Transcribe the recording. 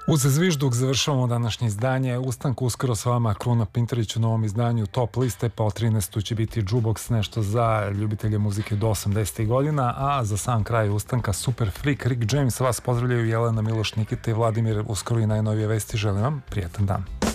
Uz zvižduk završavamo današnje izdanje. Ustanku uskoro s vama Kruna Pinterić u novom izdanju Top liste, pa o 13. će biti Jukebox, nešto za ljubitelje muzike do 80. godina, a za sam kraj ustanka Super Freak Rick James. Vas pozdravljaju Jelena Miloš, Nikita i Vladimir. Uskoro i najnovije vesti. Želim vam prijetan dan.